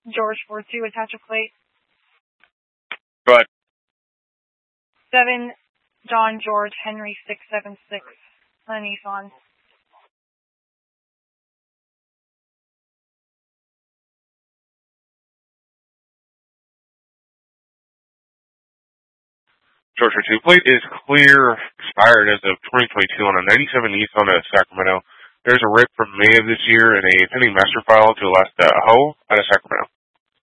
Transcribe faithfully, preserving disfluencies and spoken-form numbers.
George four two, attach a plate. Go ahead. seven John George Henry six seven six, a Nissan. George four two, plate is clear, expired as of twenty twenty-two on a ninety-seven Nissan out of Sacramento. There's a rip from May of this year and a pending master file to last uh, Ho out of Sacramento.